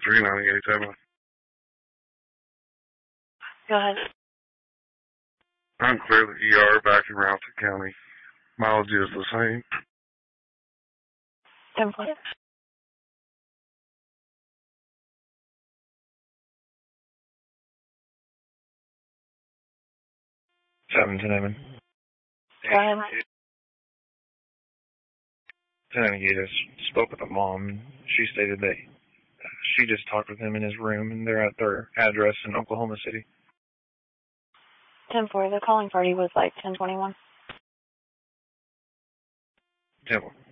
398 Go ahead. I'm clear the ER back in Rouse's County. Mileage is the same. 10-4. Seven. Go ahead. Tenangitas spoke with the mom. She stated that she just talked with him in his room, and they're at their address in Oklahoma City. 10-4. The calling party was like 10:21. 10-4.